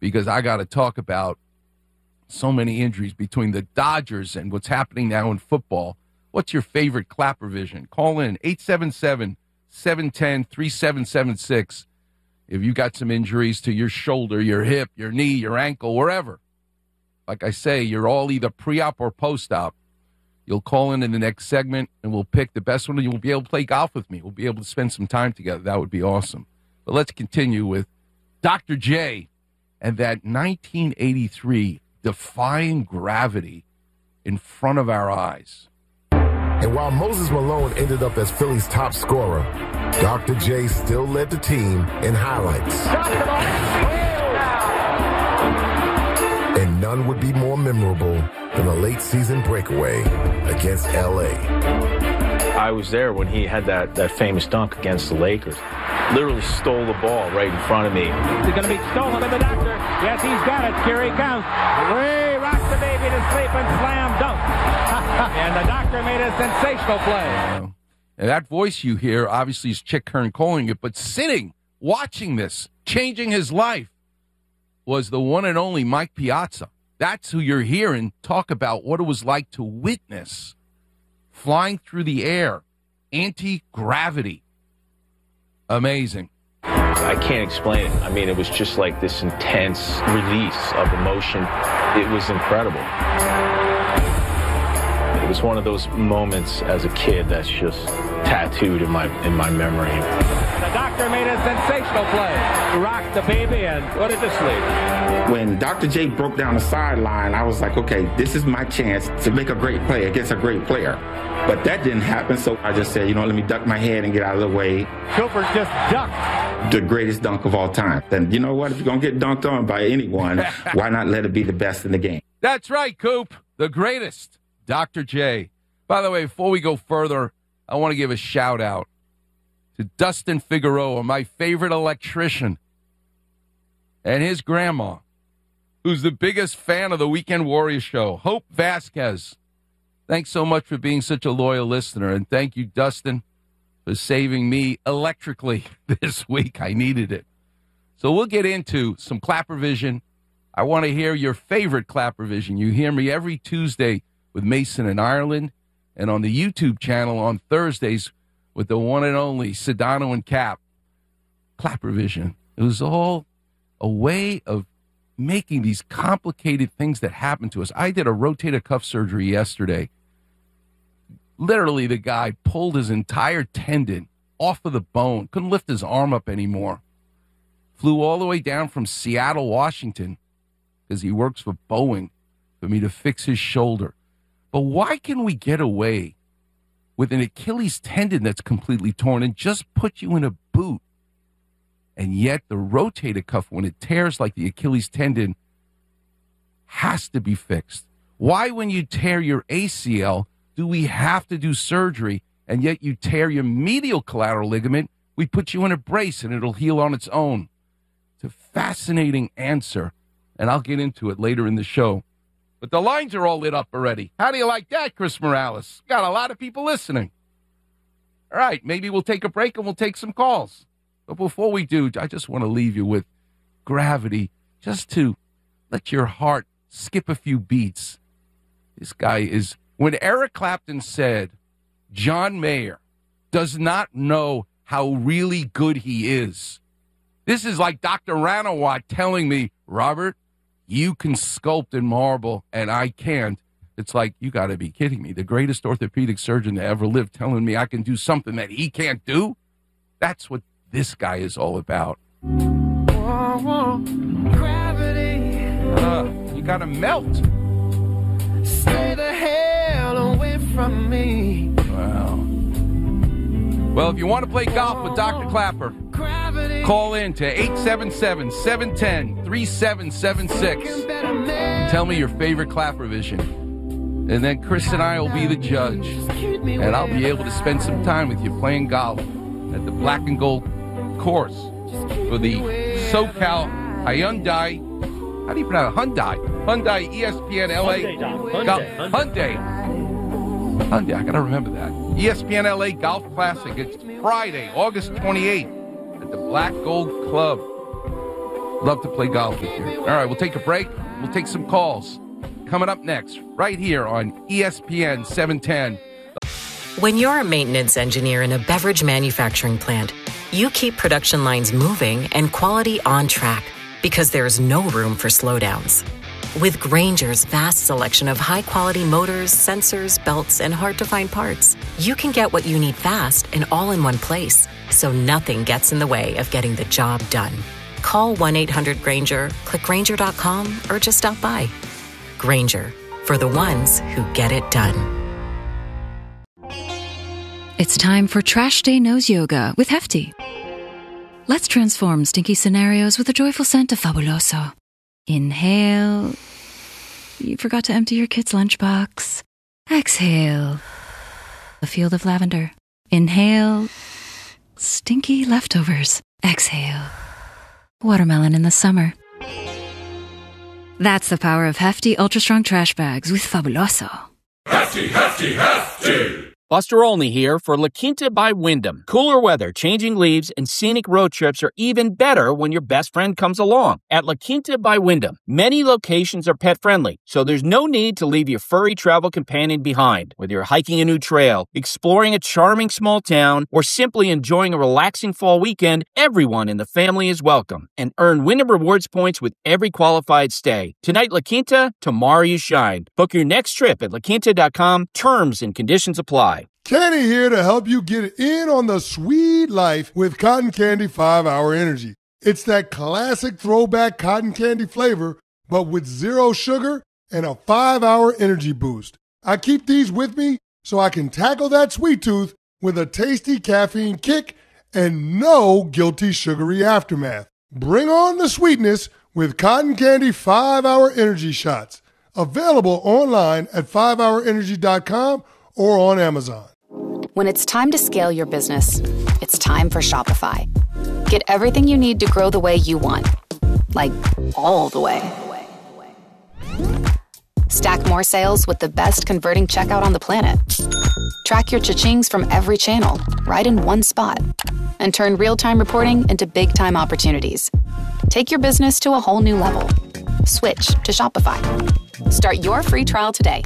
because I got to talk about so many injuries between the Dodgers and what's happening now in football. What's your favorite Clapper vision? Call in 877-710-3776 if you got some injuries to your shoulder, your hip, your knee, your ankle, wherever. Like I say, you're all either pre-op or post-op. You'll call in the next segment, and we'll pick the best one, and you'll be able to play golf with me. We'll be able to spend some time together. That would be awesome. But let's continue with Dr. J and that 1983 defying gravity in front of our eyes. And while Moses Malone ended up as Philly's top scorer, Dr. J still led the team in highlights. And none would be more memorable than a late-season breakaway against L.A. I was there when he had that famous dunk against the Lakers. Literally stole the ball right in front of me. It's going to be stolen by the Doctor. Yes, he's got it. Here he comes. Ray rocks the baby to sleep and slam dunk. And the Doctor made a sensational play. And that voice you hear, obviously, is Chick Hearn calling it, but sitting, watching this, changing his life, was the one and only Mike Piazza. That's who you're hearing talk about what it was like to witness flying through the air, anti-gravity. Amazing. I can't explain it. I mean, it was just like this intense release of emotion. It was incredible. It was one of those moments as a kid that's just tattooed in my memory. The Doctor made a sensational play. He rocked the baby and put it to sleep. When Dr. J broke down the sideline, I was like, okay, this is my chance to make a great play against a great player. But that didn't happen, so I just said, let me duck my head and get out of the way. Cooper just ducked. The greatest dunk of all time. And you know what? If you're going to get dunked on by anyone, why not let it be the best in the game? That's right, Coop. The greatest. Dr. J. By the way, before we go further, I want to give a shout-out to Dustin Figueroa, my favorite electrician, and his grandma, who's the biggest fan of the Weekend Warriors show, Hope Vasquez. Thanks so much for being such a loyal listener, and thank you, Dustin, for saving me electrically this week. I needed it. So we'll get into some Clapper Vision. I want to hear your favorite Clapper Vision. You hear me every Tuesday with Mason in Ireland, and on the YouTube channel on Thursdays with the one and only Sedano and Cap. Clapper Vision. It was all a way of making these complicated things that happen to us. I did a rotator cuff surgery yesterday. Literally, the guy pulled his entire tendon off of the bone, couldn't lift his arm up anymore. Flew all the way down from Seattle, Washington, because he works for Boeing, for me to fix his shoulder. But why can we get away with an Achilles tendon that's completely torn and just put you in a boot? And yet the rotator cuff, when it tears like the Achilles tendon, has to be fixed. Why, when you tear your ACL, do we have to do surgery, and yet you tear your medial collateral ligament, we put you in a brace and it'll heal on its own? It's a fascinating answer, and I'll get into it later in the show. But the lines are all lit up already. How do you like that, Chris Morales? Got a lot of people listening. All right, maybe we'll take a break and we'll take some calls. But before we do, I just want to leave you with gravity, just to let your heart skip a few beats. This guy is, when Eric Clapton said, John Mayer does not know how really good he is. This is like Dr. Ranawat telling me, Robert, you can sculpt in marble, and I can't. It's like, you got to be kidding me. The greatest orthopedic surgeon to ever live telling me I can do something that he can't do? That's what this guy is all about. Gravity. You got to melt. Stay the hell away from me. Wow. Well, if you want to play golf with Dr. Clapper, call in to 877-710-3776. Tell me your favorite Clapper Vision. And then Chris and I will be the judge. And I'll be able to spend some time with you playing golf at the Black and Gold course for the SoCal Hyundai. How do you pronounce it? Hyundai ESPN LA. Hyundai. I got to remember that. ESPN LA Golf Classic. It's Friday, August 28th at the Black Gold Club. Love to play golf with you. All right, we'll take a break. We'll take some calls. Coming up next, right here on ESPN 710. When you're a maintenance engineer in a beverage manufacturing plant, you keep production lines moving and quality on track because there's no room for slowdowns. With Grainger's vast selection of high-quality motors, sensors, belts, and hard-to-find parts, you can get what you need fast and all in one place, so nothing gets in the way of getting the job done. Call 1-800-GRAINGER, click Grainger.com, or just stop by. Grainger, for the ones who get it done. It's time for Trash Day Nose Yoga with Hefty. Let's transform stinky scenarios with a joyful scent of Fabuloso. Inhale. You forgot to empty your kid's lunchbox. Exhale. A field of lavender. Inhale. Stinky leftovers. Exhale. Watermelon in the summer. That's the power of Hefty Ultra Strong Trash Bags with Fabuloso. Hefty, hefty, hefty! Buster Olney here for La Quinta by Wyndham. Cooler weather, changing leaves, and scenic road trips are even better when your best friend comes along. At La Quinta by Wyndham, many locations are pet-friendly, so there's no need to leave your furry travel companion behind. Whether you're hiking a new trail, exploring a charming small town, or simply enjoying a relaxing fall weekend, everyone in the family is welcome. And earn Wyndham Rewards points with every qualified stay. Tonight, La Quinta, tomorrow you shine. Book your next trip at laquinta.com. Terms and conditions apply. Kenny here to help you get in on the sweet life with Cotton Candy 5-Hour Energy. It's that classic throwback cotton candy flavor, but with zero sugar and a 5-hour energy boost. I keep these with me so I can tackle that sweet tooth with a tasty caffeine kick and no guilty sugary aftermath. Bring on the sweetness with Cotton Candy 5-Hour Energy Shots. Available online at 5hourenergy.com or on Amazon. When it's time to scale your business, it's time for Shopify. Get everything you need to grow the way you want. Like, all the way. Stack more sales with the best converting checkout on the planet. Track your cha-chings from every channel, right in one spot. And turn real-time reporting into big-time opportunities. Take your business to a whole new level. Switch to Shopify. Start your free trial today.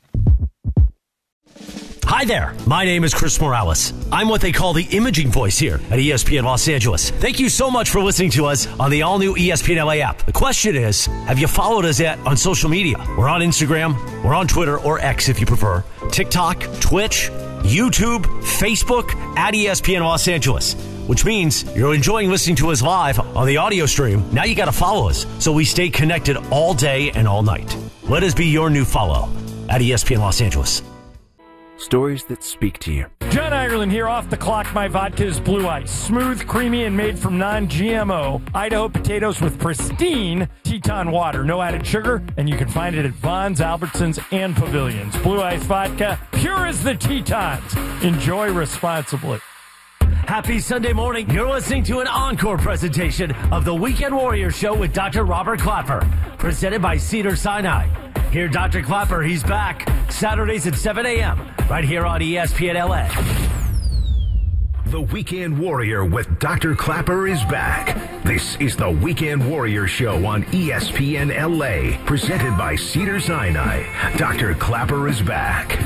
Hi there, my name is Chris Morales. I'm what they call the imaging voice here at ESPN Los Angeles. Thank you so much for listening to us on the all-new ESPN LA app. The question is, have you followed us yet on social media? We're on Instagram, we're on Twitter, or X if you prefer, TikTok, Twitch, YouTube, Facebook, at ESPN Los Angeles. Which means you're enjoying listening to us live on the audio stream. Now you got to follow us so we stay connected all day and all night. Let us be your new follow at ESPN Los Angeles. Stories that speak to you. John Ireland here, off the clock. My vodka is Blue Ice. Smooth, creamy, and made from non-GMO Idaho potatoes with pristine Teton water. No added sugar, and you can find it at Vons, Albertsons, and Pavilions. Blue Ice vodka, pure as the Tetons. Enjoy responsibly. Happy Sunday morning. You're listening to an encore presentation of the Weekend Warrior Show with Dr. Robert Clapper, presented by Cedars-Sinai. Hear Dr. Clapper, he's back Saturdays at 7 a.m. right here on ESPN LA. The Weekend Warrior with Dr. Clapper is back. This is the Weekend Warrior Show on ESPN LA, presented by Cedars-Sinai. Dr. Clapper is back.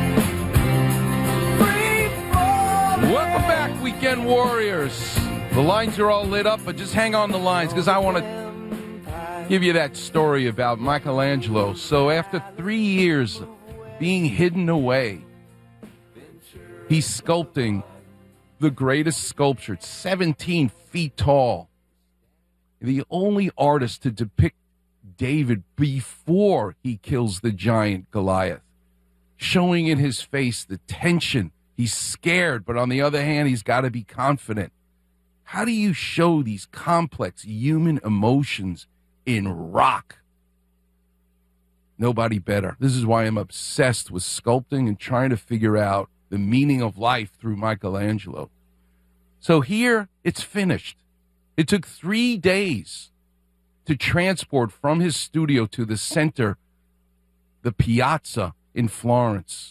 Welcome back, Weekend Warriors. The lines are all lit up, but just hang on the lines because I want to give you that story about Michelangelo. So after 3 years being hidden away, he's sculpting the greatest sculpture. It's 17 feet tall. The only artist to depict David before he kills the giant Goliath, showing in his face the tension. He's scared, but on the other hand, he's got to be confident. How do you show these complex human emotions in rock? Nobody better. This is why I'm obsessed with sculpting and trying to figure out the meaning of life through Michelangelo. So here, it's finished. It took 3 days to transport from his studio to the center, the Piazza in Florence.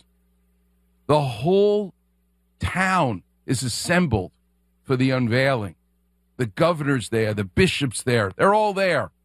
The whole town is assembled for the unveiling. The governor's there. The bishop's there. They're all there.